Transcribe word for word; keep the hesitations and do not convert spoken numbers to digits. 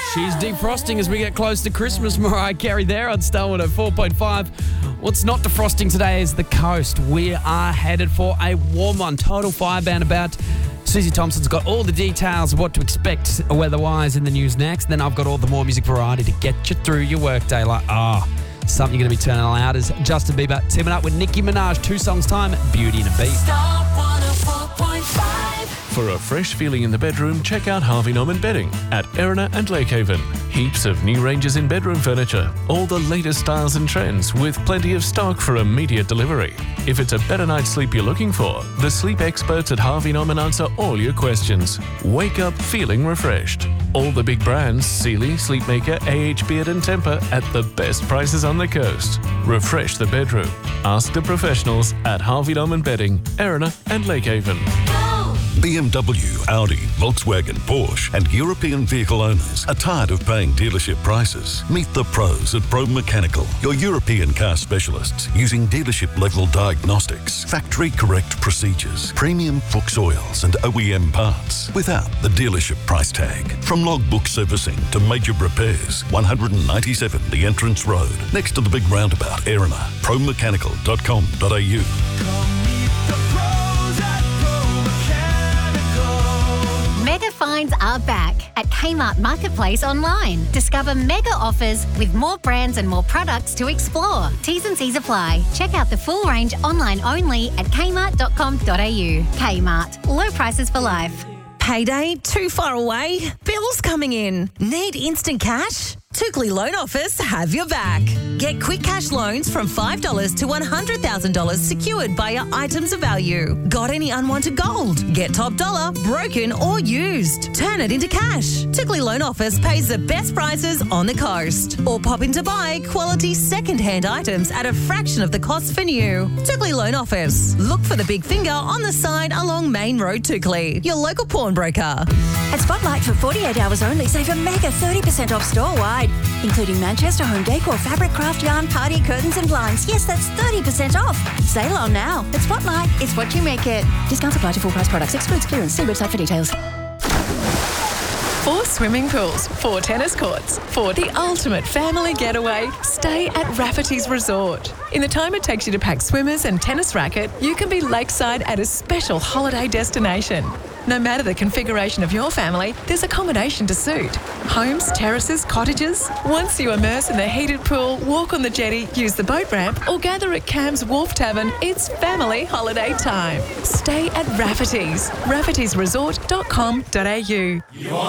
She's defrosting as we get close to Christmas. Mariah Carey there on Starwood at four point five. What's not defrosting today is the coast. We are headed for a warm one. Total fireband about. Susie Thompson's got all the details of what to expect weather-wise in the news next. Then I've got all the more music variety to get you through your workday. Like, ah, oh, something you're going to be turning loud is Justin Bieber teaming up with Nicki Minaj. Two songs time, Beauty and a Beat. Star one oh four point five. For a fresh feeling in the bedroom, check out Harvey Norman Bedding at Erina and Lakehaven. Heaps of new ranges in bedroom furniture, all the latest styles and trends with plenty of stock for immediate delivery. If it's a better night's sleep you're looking for, the sleep experts at Harvey Norman answer all your questions. Wake up feeling refreshed. All the big brands, Sealy, Sleepmaker, A H Beard and Tempur at the best prices on the coast. Refresh the bedroom. Ask the professionals at Harvey Norman Bedding, Erina and Lakehaven. B M W, Audi, Volkswagen, Porsche and European vehicle owners are tired of paying dealership prices. Meet the pros at Pro Mechanical, your European car specialists, using dealership-level diagnostics, factory-correct procedures, premium Fuchs oils and O E M parts without the dealership price tag. From logbook servicing to major repairs, one ninety-seven The Entrance Road, next to the big roundabout, Erina. pro mechanical dot com dot a u. Mega finds are back at Kmart Marketplace online. Discover mega offers with more brands and more products to explore. T's and C's apply. Check out the full range online only at kmart dot com dot a u. Kmart. Low prices for life. Payday too far away? Bills coming in? Need instant cash? Tookley Loan Office have your back. Get quick cash loans from five dollars to one hundred thousand dollars secured by your items of value. Got any unwanted gold? Get top dollar, broken or used. Turn it into cash. Tookley Loan Office pays the best prices on the coast. Or pop in to buy quality second-hand items at a fraction of the cost for new. Tookley Loan Office. Look for the big finger on the sign along Main Road, Tookley. Your local pawnbroker. At Spotlight for forty-eight hours only, save a mega thirty percent off store-wide, including Manchester home decor, fabric, craft yarn, party curtains and blinds. Yes, that's thirty percent off. Sale on now. At Spotlight, it's what you make it. Discounts apply to full price products. Excludes clearance. See website for details. Four swimming pools, four tennis courts. For the ultimate family getaway, stay at Rafferty's Resort. In the time it takes you to pack swimmers and tennis racket, you can be lakeside at a special holiday destination. No matter the configuration of your family, there's accommodation to suit. Homes, terraces, cottages. Once you immerse in the heated pool, walk on the jetty, use the boat ramp, or gather at Cam's Wharf Tavern, it's family holiday time. Stay at Rafferty's. raffertys resort dot com dot a u.